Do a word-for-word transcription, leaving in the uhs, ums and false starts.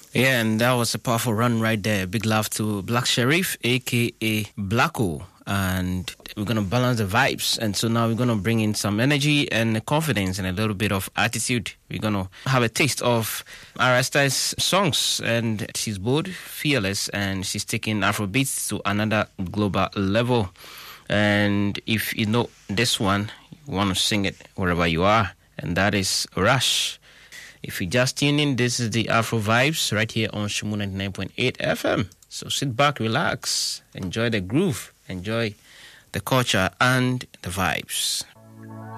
Yeah, and that was a powerful run right there. Big love to Black Sheriff, a k a. Blacko. And we're going to balance the vibes. And so now we're going to bring in some energy and confidence and a little bit of attitude. We're going to have a taste of Arasta's songs. And she's bold, fearless, and she's taking Afrobeats to another global level. And if you know this one, you want to sing it wherever you are. And that is Rush. If you just tune in, this is the Afro Vibes right here on Shumu ninety-nine point eight F M. So sit back, relax, enjoy the groove, enjoy the culture and the vibes.